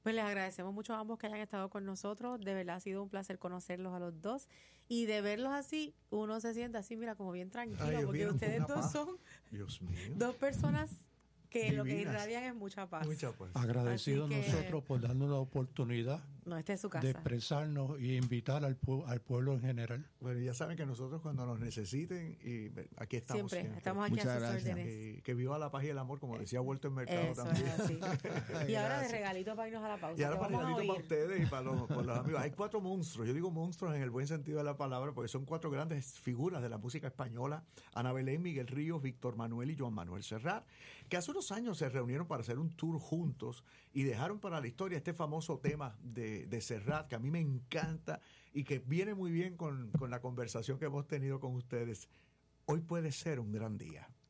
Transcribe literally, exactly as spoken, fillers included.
Pues les agradecemos mucho a ambos que hayan estado con nosotros. De verdad ha sido un placer conocerlos a los dos. Y de verlos así, uno se siente así, mira, como bien tranquilo, Ay, porque mío, ustedes dos paz. son Dios mío. dos personas que Divinas. lo que irradian es mucha paz. Mucha paz. Agradecidos Así que- nosotros por darnos la oportunidad No, esta es su de casa. expresarnos y invitar al, pue- al pueblo en general. Bueno, ya saben que nosotros cuando nos necesiten, y aquí estamos Siempre, siempre. estamos aquí Muchas a sus gracias. órdenes. Eh, que viva la paz y el amor, como decía Vuelto en Mercado Eso también. es así. Y ahora de Gracias. regalito para irnos a la pausa. Y ahora ¿qué para vamos a regalito para oír? ustedes y para los, para los amigos. Hay cuatro monstruos, yo digo monstruos en el buen sentido de la palabra, porque son cuatro grandes figuras de la música española: Ana Belén, Miguel Ríos, Víctor Manuel y Joan Manuel Serrat, que hace unos años se reunieron para hacer un tour juntos y dejaron para la historia este famoso tema de, de Serrat, que a mí me encanta y que viene muy bien con, con la conversación que hemos tenido con ustedes. Hoy puede ser un gran día.